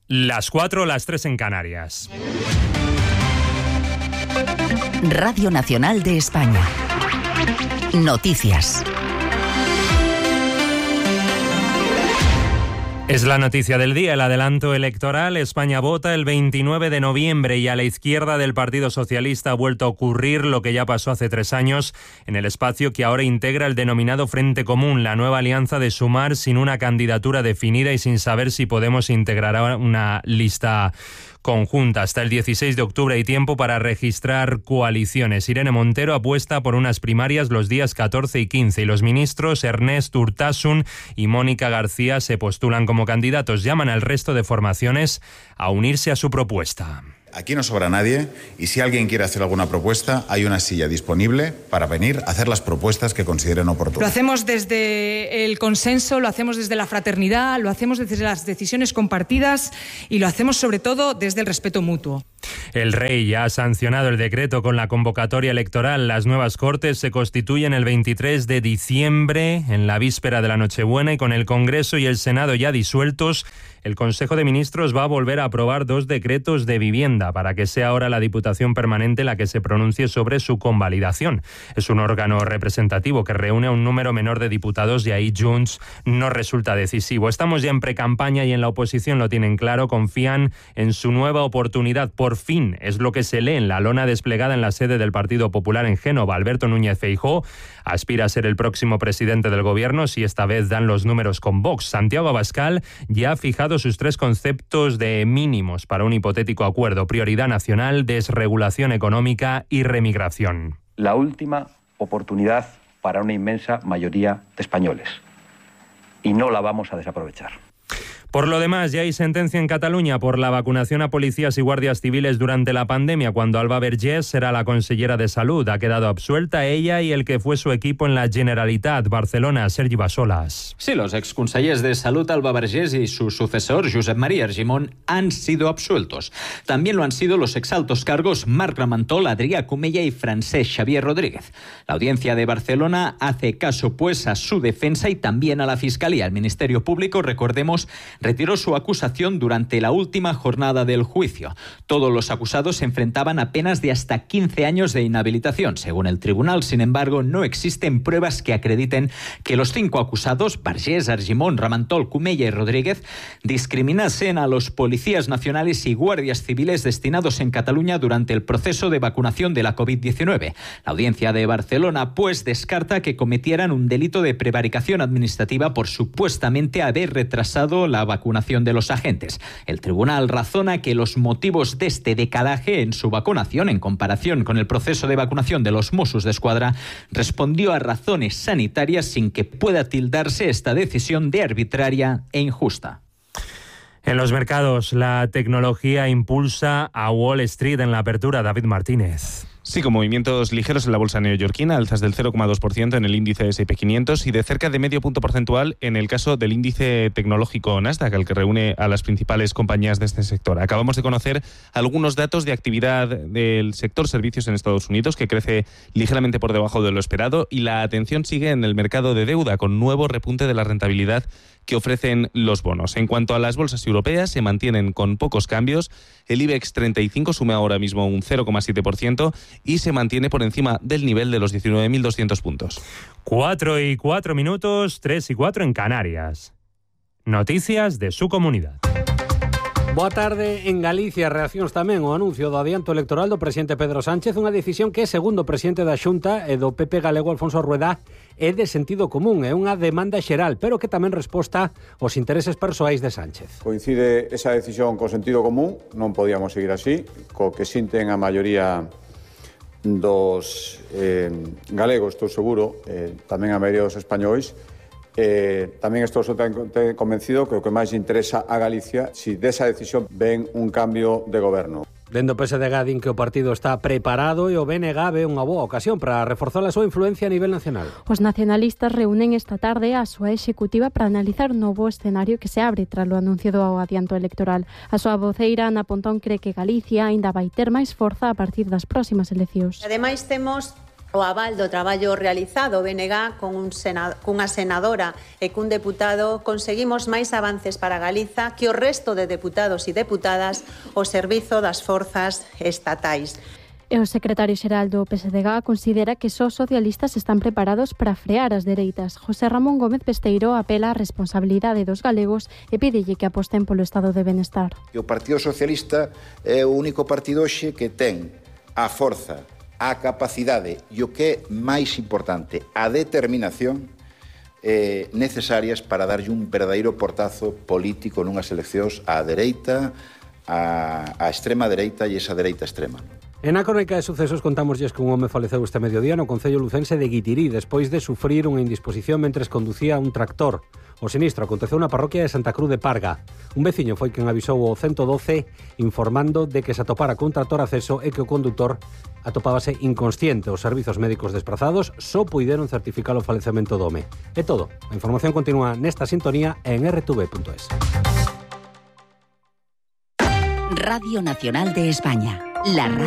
Las 4, las 3 en Canarias. Radio Nacional de España. Noticias. Es la noticia del día, el adelanto electoral. España vota el 29 de noviembre y a la izquierda del Partido Socialista ha vuelto a ocurrir lo que ya pasó hace 3 años en el espacio que ahora integra el denominado Frente Común, la nueva alianza de Sumar sin una candidatura definida y sin saber si Podemos integrará una lista conjunta. Hasta el 16 de octubre hay tiempo para registrar coaliciones. Irene Montero apuesta por unas primarias los días 14 y 15 y los ministros Ernest Urtasun y Mónica García se postulan como candidatos. Llaman al resto de formaciones a unirse a su propuesta. Aquí no sobra nadie y si alguien quiere hacer alguna propuesta, hay una silla disponible para venir a hacer las propuestas que consideren oportunas. Lo hacemos desde el consenso, lo hacemos desde la fraternidad, lo hacemos desde las decisiones compartidas y lo hacemos sobre todo desde el respeto mutuo. El rey ya ha sancionado el decreto con la convocatoria electoral. Las nuevas Cortes se constituyen el 23 de diciembre, en la víspera de la Nochebuena, y con el Congreso y el Senado ya disueltos, el Consejo de Ministros va a volver a aprobar 2 decretos de vivienda para que sea ahora la Diputación Permanente la que se pronuncie sobre su convalidación. Es un órgano representativo que reúne a un número menor de diputados y ahí Junts no resulta decisivo. Estamos ya en precampaña y en la oposición lo tienen claro, confían en su nueva oportunidad. Por fin, es lo que se lee en la lona desplegada en la sede del Partido Popular en Génova. Alberto Núñez Feijóo aspira a ser el próximo presidente del gobierno si esta vez dan los números con Vox. Santiago Abascal ya ha fijado sus 3 conceptos de mínimos para un hipotético acuerdo: prioridad nacional, desregulación económica y remigración. La última oportunidad para una inmensa mayoría de españoles y no la vamos a desaprovechar. Por lo demás, ya hay sentencia en Cataluña por la vacunación a policías y guardias civiles durante la pandemia, cuando Alba Vergés será la consellera de Salud. Ha quedado absuelta ella y el que fue su equipo en la Generalitat. Barcelona, Sergi Bassolas. Sí, los exconsellers de Salud Alba Vergés y su sucesor Josep María Argimon han sido absueltos. También lo han sido los exaltos cargos Marc Ramentol, Adrià Comella y Francesc Xavier Rodríguez. La audiencia de Barcelona hace caso pues a su defensa y también a la Fiscalía. El Ministerio Público, recordemos, retiró su acusación durante la última jornada del juicio. Todos los acusados se enfrentaban a penas de hasta 15 años de inhabilitación. Según el tribunal, sin embargo, no existen pruebas que acrediten que los 5 acusados, Vergés, Argimon, Ramentol, Comella y Rodríguez, discriminasen a los policías nacionales y guardias civiles destinados en Cataluña durante el proceso de vacunación de la COVID-19. La audiencia de Barcelona, pues, descarta que cometieran un delito de prevaricación administrativa por supuestamente haber retrasado la vacunación de los agentes. El tribunal razona que los motivos de este decalaje en su vacunación en comparación con el proceso de vacunación de los Mossos d'Esquadra respondió a razones sanitarias sin que pueda tildarse esta decisión de arbitraria e injusta. En los mercados, la tecnología impulsa a Wall Street en la apertura. David Martínez. Sí, con movimientos ligeros en la bolsa neoyorquina, alzas del 0,2% en el índice S&P 500 y de cerca de medio punto porcentual en el caso del índice tecnológico Nasdaq, al que reúne a las principales compañías de este sector. Acabamos de conocer algunos datos de actividad del sector servicios en Estados Unidos, que crece ligeramente por debajo de lo esperado, y la atención sigue en el mercado de deuda, con nuevo repunte de la rentabilidad que ofrecen los bonos. En cuanto a las bolsas europeas, se mantienen con pocos cambios. El IBEX 35 sube ahora mismo un 0,7% y se mantiene por encima del nivel de los 19.200 puntos. 4:04, 3:04 en Canarias. Noticias de su comunidad. Boa tarde. En Galicia, reaccións tamén ao anuncio do adianto electoral do presidente Pedro Sánchez, unha decisión que, segundo o presidente da Xunta e do PP galego Alfonso Rueda, é de sentido común, é unha demanda xeral, pero que tamén resposta aos intereses persoais de Sánchez. Coincide esa decisión co sentido común, non podíamos seguir así, co que sinten a maioría dos galegos, estou seguro, tamén a maioría dos españois. Tamén estou absolutamente convencido que o que máis interesa a Galicia, si desa decisión ven un cambio de goberno. Dende o PSDG din que o partido está preparado e o BNG ve unha boa ocasión para reforzar a súa influencia a nivel nacional. Os nacionalistas reúnen esta tarde a súa executiva para analizar o novo escenario que se abre tras o anuncio do adianto electoral. A súa voceira, Ana Pontón, cree que Galicia aínda vai ter máis forza a partir das próximas eleccións. Ademais, temos o aval do traballo realizado. O BNG cunha senadora e cun deputado conseguimos máis avances para Galiza que o resto de deputados e deputadas ao servizo das forzas estatais. E o secretario xeral do PSDG considera que só os socialistas están preparados para frear as dereitas. José Ramón Gómez Besteiro apela á responsabilidade dos galegos e pídelle que aposten polo estado de benestar. O Partido Socialista é o único partido hoxe que ten a forza, a capacidade e o que é máis importante, a determinación necesarias para darlle un verdadeiro portazo político nunhas eleccións á dereita, á extrema dereita e esa dereita extrema. En a crónica de sucesos contámoslles que un home faleceu este mediodía no concello lucense de Guitirí despois de sufrir unha indisposición mentres conducía un tractor. O sinistro aconteceu na parroquia de Santa Cruz de Parga. Un veciño foi quen avisou ao 112 informando de que se atopara cun tractor acceso e que o condutor atopábase inconsciente. Os servizos médicos desprazados só puideron certificar o falecemento do home. É todo. A información continúa nesta sintonía en rtv.es. Radio Nacional de España. La